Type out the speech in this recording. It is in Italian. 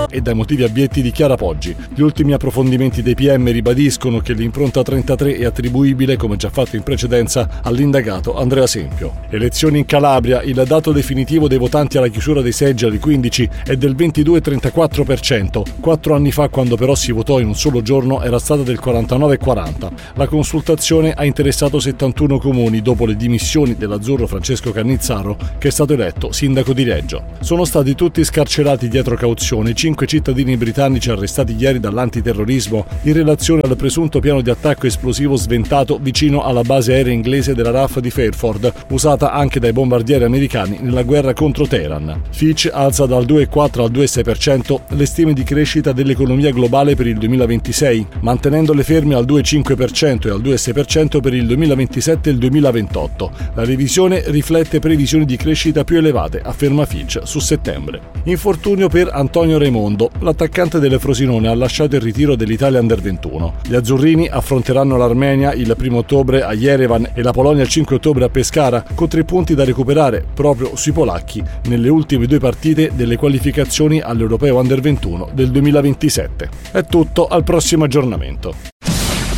e dai motivi abietti di Chiara Poggi. Gli ultimi approfondimenti dei PM ribadiscono che l'impronta 33 è attribuibile, come già fatto in precedenza, all'indagato Andrea Sempio. Elezioni in Calabria, il dato definitivo dei votanti alla chiusura dei seggi alle 15 è del 22,34%. 4 anni fa, quando però si votò in un solo giorno, era stata del 49,40%. La consultazione ha interessato 71 comuni dopo le dimissioni dell'azzurro Francesco Cannizzaro, che è stato eletto sindaco di Reggio. Sono stati tutti scarcerati dietro cauzione 5 cittadini britannici arrestati ieri dall'antiterrorismo in relazione al presunto piano di attacco esplosivo sventato vicino alla base aerea inglese della RAF di Fairford, usata anche dai bombardieri americani nella guerra contro Teheran. Fitch alza dal 2,4 al 2,6% le stime di crescita dell'economia globale per il 2026, mantenendole ferme al 2,5% e al 2,6% per il 2027 e il 2028. La revisione riflette previsioni di crescita più elevate, afferma Fitch su settembre. Infortunio per Antonio Raimondo. L'attaccante delle Frosinone ha lasciato il ritiro dell'Italia Under 21. Gli azzurrini affronteranno l'Armenia il 1 ottobre a Yerevan e la Polonia il 5 ottobre a Pescara, con 3 punti da recuperare proprio sui polacchi nelle ultime 2 partite delle qualificazioni all'Europeo Under 21 del 2027. È tutto, al prossimo aggiornamento.